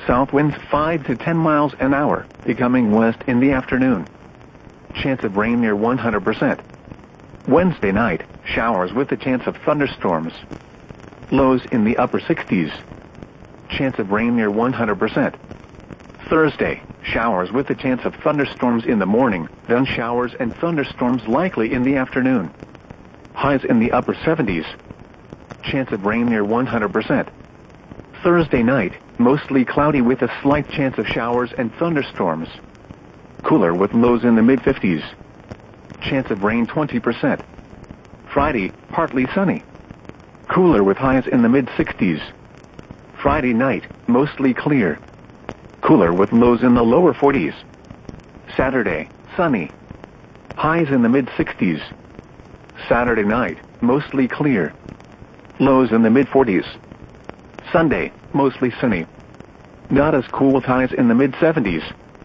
South winds 5 to 10 miles an hour, becoming west in the afternoon. Chance of rain near 100%. Wednesday night, showers with a chance of thunderstorms. Lows in the upper 60s. Chance of rain near 100%. Thursday, showers with a chance of thunderstorms in the morning, then showers and thunderstorms likely in the afternoon. Highs in the upper 70s. Chance of rain near 100%. Thursday night, mostly cloudy with a slight chance of showers and thunderstorms. Cooler with lows in the mid-50s. Chance of rain 20%. Friday, partly sunny. Cooler with highs in the mid-60s. Friday night, mostly clear. Cooler with lows in the lower 40s. Saturday, sunny. Highs in the mid-60s. Saturday night, mostly clear. Lows in the mid-40s. Sunday, mostly sunny. Not as cool with highs in the mid-70s.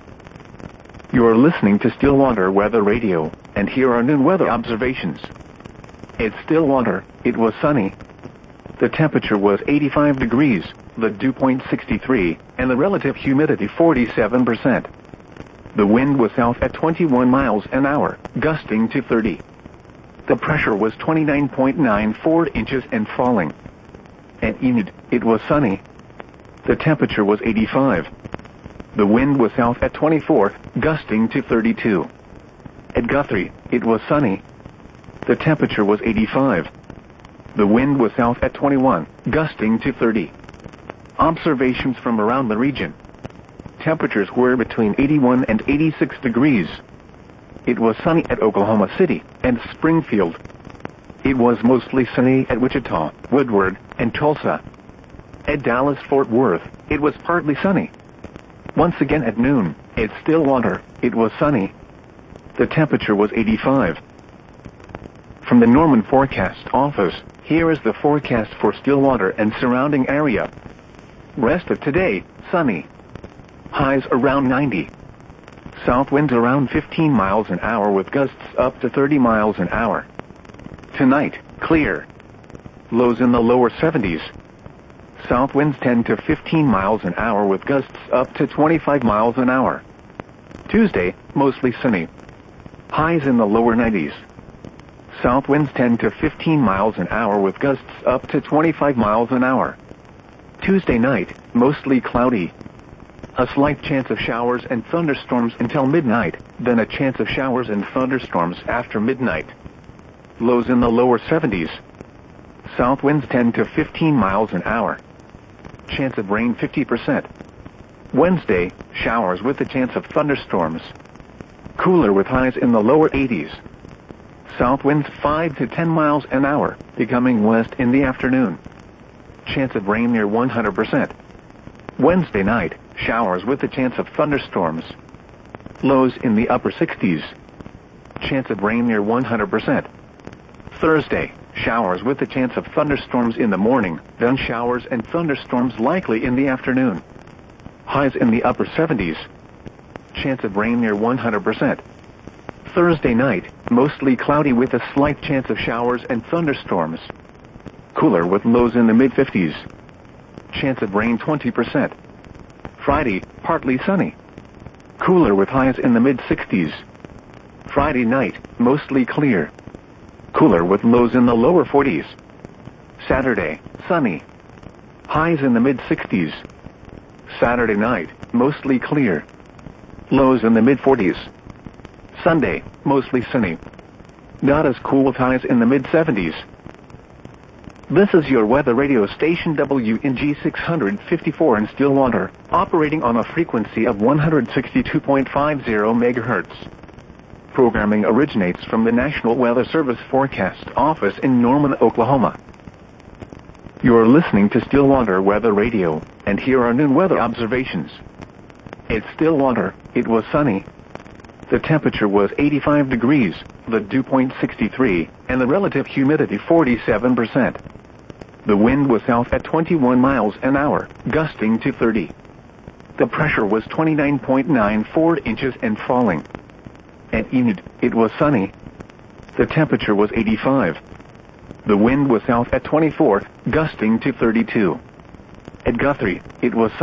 You're listening to Stillwater Weather Radio, and here are noon weather observations. At Stillwater, it was sunny. The temperature was 85 degrees, the dew point 63, and the relative humidity 47%. The wind was south at 21 miles an hour, gusting to 30. The pressure was 29.94 inches and falling. At Enid, it was sunny. The temperature was 85. The wind was south at 24, gusting to 32. At Guthrie, it was sunny. The temperature was 85. The wind was south at 21, gusting to 30. Observations from around the region. Temperatures were between 81 and 86 degrees. It was sunny at Oklahoma City and Springfield. It was mostly sunny at Wichita, Woodward, and Tulsa. At Dallas-Fort Worth, it was partly sunny. Once again at noon, at Stillwater, it was sunny. The temperature was 85. From the Norman Forecast Office, here is the forecast for Stillwater and surrounding area. Rest of today, sunny. Highs around 90. South winds around 15 miles an hour with gusts up to 30 miles an hour. Tonight, clear. Lows in the lower 70s. South winds 10 to 15 miles an hour with gusts up to 25 miles an hour. Tuesday, mostly sunny. Highs in the lower 90s. South winds 10 to 15 miles an hour with gusts up to 25 miles an hour. Tuesday night, mostly cloudy. A slight chance of showers and thunderstorms until midnight, then a chance of showers and thunderstorms after midnight. Lows in the lower 70s. South winds 10 to 15 miles an hour. Chance of rain 50%. Wednesday, showers with a chance of thunderstorms. Cooler with highs in the lower 80s. South winds 5 to 10 miles an hour, becoming west in the afternoon. Chance of rain near 100%. Wednesday night, showers with a chance of thunderstorms. Lows in the upper 60s. Chance of rain near 100%. Thursday, showers with a chance of thunderstorms in the morning, then showers and thunderstorms likely in the afternoon. Highs in the upper 70s. Chance of rain near 100%. Thursday night, mostly cloudy with a slight chance of showers and thunderstorms. Cooler with lows in the mid-50s. Chance of rain 20%. Friday, partly sunny. Cooler with highs in the mid-60s. Friday night, mostly clear. Cooler with lows in the lower 40s. Saturday, sunny. Highs in the mid-60s. Saturday night, mostly clear. Lows in the mid-40s. Sunday, mostly sunny. Not as cool with highs in the mid-70s. This is your weather radio station WNG 654 in Stillwater, operating on a frequency of 162.50 MHz. Programming originates from the National Weather Service Forecast Office in Norman, Oklahoma. You're listening to Stillwater Weather Radio, and here are noon weather observations. At Stillwater, it was sunny. The temperature was 85 degrees, the dew point 63, and the relative humidity 47%. The wind was south at 21 miles an hour, gusting to 30. The pressure was 29.94 inches and falling. At Enid, it was sunny. The temperature was 85. The wind was south at 24, gusting to 32. At Guthrie, it was sunny.